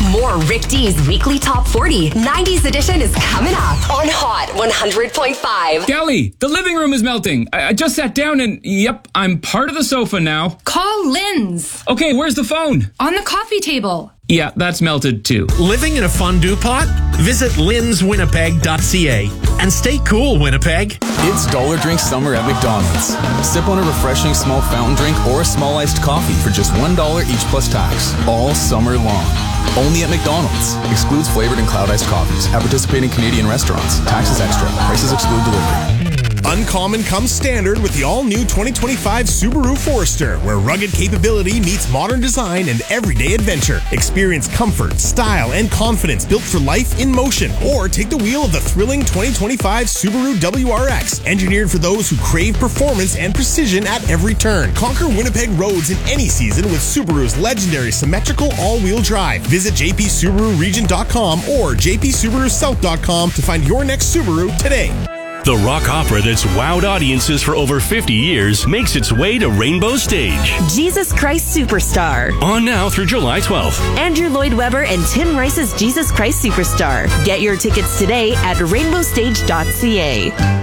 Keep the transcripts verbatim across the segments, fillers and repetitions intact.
More Rick D's weekly top forty. nineties edition is coming up on Hot one hundred point five. Kelly, the living room is melting. I, I just sat down and, yep, I'm part of the sofa now. Call Lynn's. Okay, where's the phone? On the coffee table. Yeah, that's melted too. Living in a fondue pot? Visit lins winnipeg dot c a and stay cool, Winnipeg. It's Dollar Drink Summer at McDonald's. Sip on a refreshing small fountain drink or a small iced coffee for just one dollar each plus tax. All summer long. Only at McDonald's. Excludes flavored and cloud iced coffees. At participating Canadian restaurants. Taxes extra. Prices exclude delivery. Uncommon comes standard with the all-new twenty twenty-five Subaru Forester, where rugged capability meets modern design and everyday adventure. Experience comfort, style, and confidence built for life in motion. Or take the wheel of the thrilling twenty twenty-five Subaru W R X, engineered for those who crave performance and precision at every turn. Conquer Winnipeg roads in any season with Subaru's legendary symmetrical all-wheel drive. Visit j p subaru region dot com or j p subaru south dot com to find your next Subaru today. The rock opera that's wowed audiences for over fifty years makes its way to Rainbow Stage. Jesus Christ Superstar. On now through July twelfth. Andrew Lloyd Webber and Tim Rice's Jesus Christ Superstar. Get your tickets today at rainbow stage dot c a.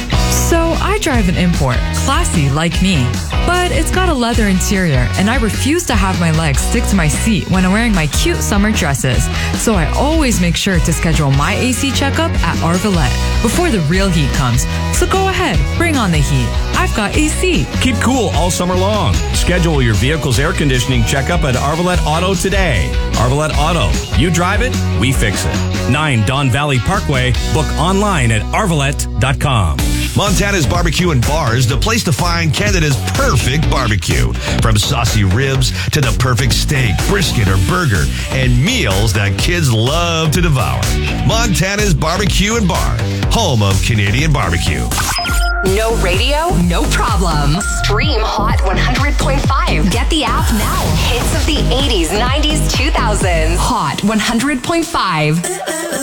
So I drive an import, classy like me, but it's got a leather interior and I refuse to have my legs stick to my seat when I'm wearing my cute summer dresses. So I always make sure to schedule my A C checkup at Arvalette before the real heat comes. So go ahead, bring on the heat. I've got A C. Keep cool all summer long. Schedule your vehicle's air conditioning checkup at Arvalette Auto today. Arvalette Auto. You drive it, we fix it. nine Don Valley Parkway. Book online at arvalette dot com. Montana's Barbecue and Bars, the place to find Canada's perfect barbecue. From saucy ribs to the perfect steak, brisket, or burger, and meals that kids love to devour. Montana's Barbecue and Bar, home of Canadian barbecue. No radio? No problem. Stream Hot one hundred point five. Get the app now. Hits of the eighties, nineties, two thousands. Hot one hundred point five.